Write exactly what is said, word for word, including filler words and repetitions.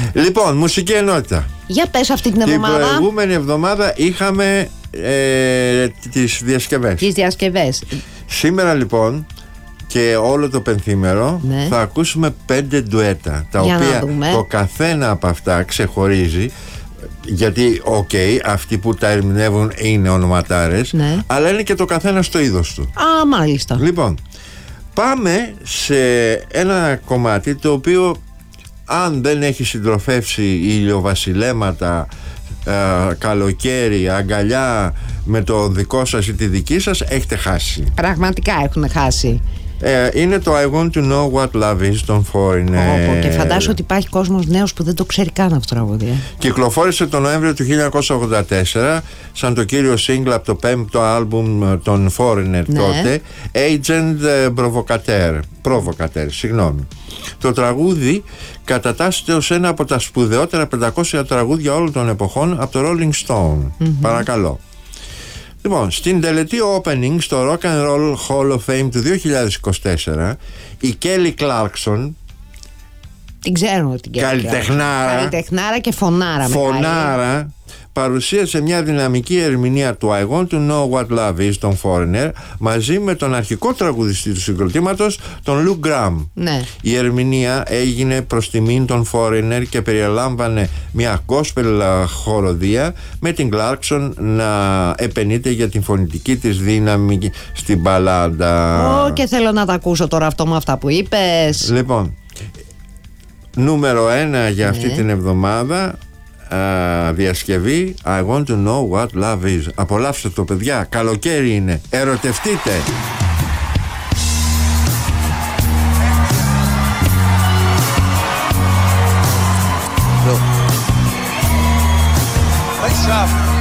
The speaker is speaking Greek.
Λοιπόν, μουσική ενότητα. Για πες αυτή την εβδομάδα. Την προηγούμενη εβδομάδα είχαμε ε, τις διασκευές. Τις διασκευές. Σήμερα λοιπόν και όλο το πενθήμερο, ναι, θα ακούσουμε πέντε ντουέτα, τα Για οποία το καθένα από αυτά ξεχωρίζει. Γιατί, οκ, okay, αυτοί που τα ερμηνεύουν είναι ονοματάρες, ναι, αλλά είναι και το καθένα στο είδος του. Α, μάλιστα. Λοιπόν, πάμε σε ένα κομμάτι το οποίο, αν δεν έχει συντροφεύσει ηλιοβασιλέματα, ε, καλοκαίρι, αγκαλιά με το δικό σας ή τη δική σας, έχετε χάσει. Πραγματικά έχουν χάσει. Ε, είναι το I Want to Know What Love Is των Foreigner. Και φαντάζομαι ότι υπάρχει κόσμος νέος που δεν το ξέρει καν αυτό το τραγούδι. Κυκλοφόρησε τον Νοέμβριο του χίλια εννιακόσια ογδόντα τέσσερα σαν το κύριο σύγκλ από το πέμπτο άλμπουμ των Foreigner, ναι, τότε, Agent Provocateur, Provocateur, συγγνώμη. Το τραγούδι κατατάσσεται ως ένα από τα σπουδαιότερα πεντακόσια τραγούδια όλων των εποχών από το Rolling Stone. Mm-hmm. Παρακαλώ. Λοιπόν, στην τελετή opening στο Rock and Roll Hall of Fame του δύο χιλιάδες είκοσι τέσσερα, η Kelly Clarkson, την ξέρουμε την Kelly, καλλιτεχνάρα, καλλιτεχνάρα και φωνάρα, φωνάρα, παρουσίασε μια δυναμική ερμηνεία του I Want to Know What Love Is των Foreigner μαζί με τον αρχικό τραγουδιστή του συγκροτήματος, τον Lou Gramm. Ναι. Η ερμηνεία έγινε προς τιμήν των Foreigner και περιέλαμβανε μια gospel χοροδία με την Clarkson να επενείται για την φωνητική της δύναμη στην μπαλάντα. Ω, και θέλω να τα ακούσω τώρα αυτό με αυτά που είπες. Λοιπόν, νούμερο ένα για αυτή, ναι, την εβδομάδα, Uh, διασκευή I Want to Know What Love Is. Απολαύστε το, παιδιά, καλοκαίρι είναι, ερωτευτείτε. Nice job.